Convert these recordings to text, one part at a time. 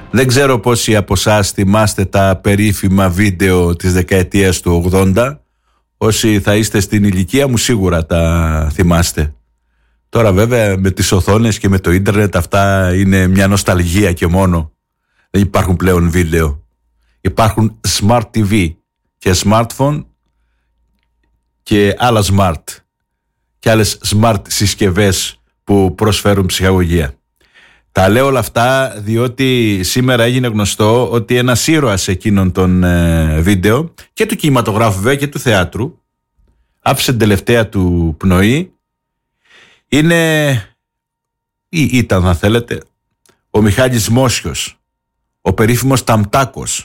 Δεν ξέρω πόσοι από εσάς θυμάστε τα περίφημα βίντεο της δεκαετίας του 80. Όσοι θα είστε στην ηλικία μου σίγουρα τα θυμάστε. Τώρα βέβαια με τις οθόνες και με το ίντερνετ αυτά είναι μια νοσταλγία και μόνο. Δεν υπάρχουν πλέον βίντεο. Υπάρχουν smart TV και smartphone και άλλα smart και άλλες smart συσκευές που προσφέρουν ψυχαγωγία. Τα λέω όλα αυτά διότι σήμερα έγινε γνωστό ότι ένας ήρωας εκείνων των βίντεο και του κινηματογράφου βέβαια και του θεάτρου άφησε την τελευταία του πνοή. Ήταν θα θέλετε ο Μιχάλης Μόσιος, ο περίφημος Ταμτάκος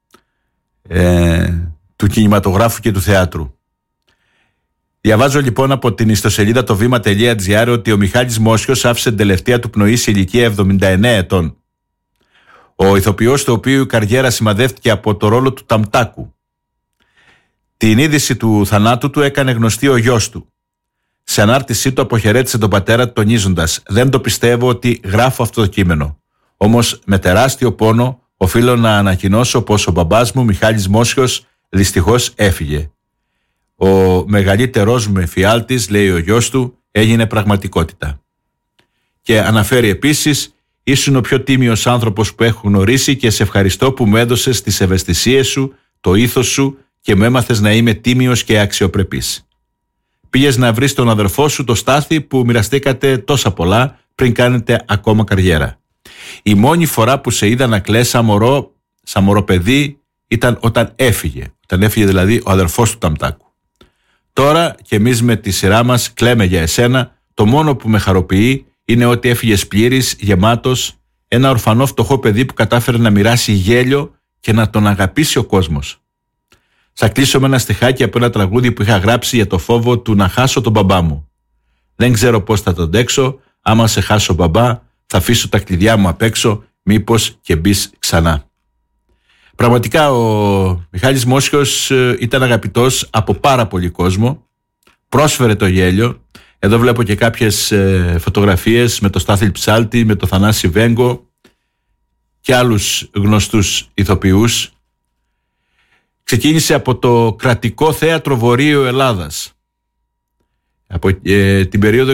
του κινηματογράφου και του θεάτρου. Διαβάζω λοιπόν από την ιστοσελίδα το βήμα.gr ότι ο Μιχάλης Μόσιος άφησε την τελευταία του πνοή σε ηλικία 79 ετών. Ο ηθοποιός του οποίου η καριέρα σημαδεύτηκε από το ρόλο του Ταμτάκου. Την είδηση του θανάτου του έκανε γνωστή ο γιος του. Σε ανάρτησή του αποχαιρέτησε τον πατέρα του τονίζοντας «Δεν το πιστεύω ότι γράφω αυτό το κείμενο. Όμως με τεράστιο πόνο οφείλω να ανακοινώσω πως ο μπαμπάς μου Μιχάλης Μόσιος δυστυχώς έφυγε. Ο μεγαλύτερός μου εφιάλτης, λέει ο γιος του, έγινε πραγματικότητα». Και αναφέρει επίσης «Ήσουν ο πιο τίμιος άνθρωπος που έχω γνωρίσει και σε ευχαριστώ που μου έδωσες τις ευαισθησίες σου, το ήθος σου και μου έμαθες να είμαι τίμιος και αξιοπρεπής. Πήγες να βρεις τον αδερφό σου, το Στάθη, που μοιραστήκατε τόσα πολλά πριν κάνετε ακόμα καριέρα. Η μόνη φορά που σε είδα να κλαις σαν μωρό παιδί ήταν όταν έφυγε. Όταν έφυγε δηλαδή ο αδερφός του Ταμτάκου. Τώρα και εμείς με τη σειρά μας κλαίμε για εσένα. Το μόνο που με χαροποιεί είναι ότι έφυγες πλήρης, γεμάτος, ένα ορφανό φτωχό παιδί που κατάφερε να μοιράσει γέλιο και να τον αγαπήσει ο κόσμος. Θα κλείσω με ένα στιχάκι από ένα τραγούδι που είχα γράψει για το φόβο του να χάσω τον μπαμπά μου. Δεν ξέρω πώς θα τον αντέξω, άμα σε χάσω μπαμπά, θα αφήσω τα κλειδιά μου απ' έξω, μήπως και μπεις ξανά. Πραγματικά ο Μιχάλης Μόσιος ήταν αγαπητός από πάρα πολύ κόσμο, πρόσφερε το γέλιο. Εδώ βλέπω και κάποιες φωτογραφίες με το Στάθη Ψάλτη, με το Θανάση Βέγκο και άλλους γνωστούς ηθοποιούς. Ξεκίνησε από το Κρατικό Θέατρο Βορείου Ελλάδας από την περίοδο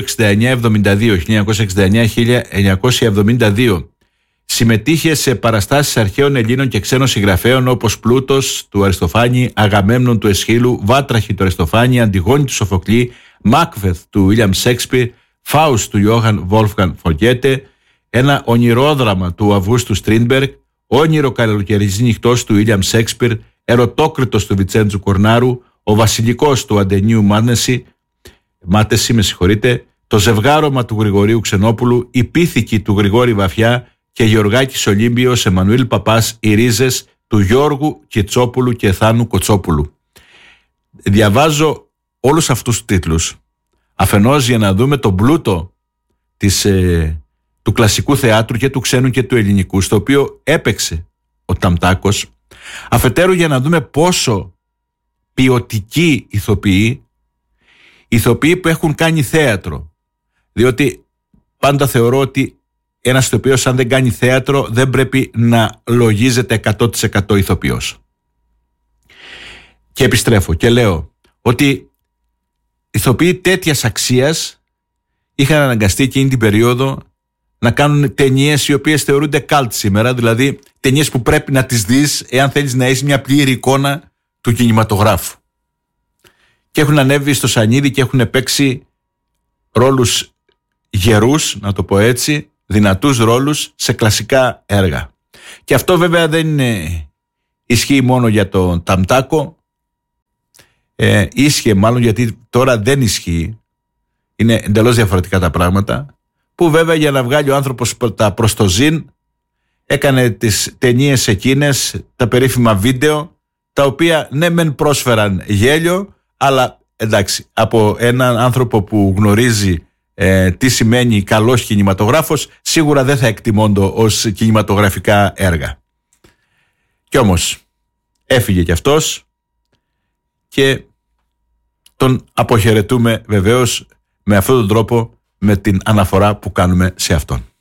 1969-1972. Συμμετείχε σε παραστάσεις αρχαίων Ελλήνων και ξένων συγγραφέων όπως Πλούτος του Αριστοφάνη, Αγαμέμνων του Εσχύλου, Βάτραχη του Αριστοφάνη, Αντιγόνη του Σοφοκλή, Μάκβεθ του Βίλιαμ Σέξπιρ, Φάουστ του Ιόχαν Βόλφγκαν Φωγκέτε, ένα ονειρόδραμα του Αυγούστου Στρίνμπεργκ, Όνειρο καλοκαιριανής νυχτός του Βίλιαμ Σέξπιρ, Ερωτόκριτος του Βιτσέντζου Κορνάρου, Ο Βασιλικός του Αντενίου Μάτεση, Το Ζευγάρωμα του Γρηγορίου Ξενόπουλου, Η Πίθηκη του Γρηγόρη Βαφιά και Γεωργάκης Ολύμπιος, Εμμανουήλ Παπάς, Οι Ρίζες του Γιώργου Κιτσόπουλου και Θάνου Κοτσόπουλου. Διαβάζω όλους αυτούς τους τίτλους αφενός για να δούμε τον πλούτο του κλασικού θεάτρου και του ξένου και του ελληνικού, στο οποίο έπαιξε ο Ταμτάκος, αφετέρου για να δούμε πόσο ποιοτικοί ηθοποιοί που έχουν κάνει θέατρο, διότι πάντα θεωρώ ότι ένας ηθοποιός αν δεν κάνει θέατρο δεν πρέπει να λογίζεται 100% ηθοποιός. Και επιστρέφω και λέω ότι ηθοποιοί τέτοιας αξίας είχαν αναγκαστεί εκείνη την περίοδο να κάνουν ταινίες οι οποίες θεωρούνται καλτ σήμερα, δηλαδή ταινίες που πρέπει να τις δεις εάν θέλεις να έχεις μια πλήρη εικόνα του κινηματογράφου. Και έχουν ανέβει στο σανίδι και έχουν παίξει ρόλους γερούς, να το πω έτσι, δυνατούς ρόλους σε κλασικά έργα. Και αυτό βέβαια δεν ισχύει μόνο για τον Ταμτάκο, ίσχυε μάλλον γιατί τώρα δεν ισχύει, είναι εντελώς διαφορετικά τα πράγματα, που βέβαια για να βγάλει ο άνθρωπος τα προς το ζήν έκανε τις ταινίες εκείνες, τα περίφημα βίντεο, τα οποία ναι μεν πρόσφεραν γέλιο, αλλά εντάξει, από έναν άνθρωπο που γνωρίζει τι σημαίνει καλός κινηματογράφος, σίγουρα δεν θα εκτιμώνται ως κινηματογραφικά έργα. Κι όμως έφυγε κι αυτός και τον αποχαιρετούμε βεβαίως με αυτόν τον τρόπο, με την αναφορά που κάνουμε σε αυτόν.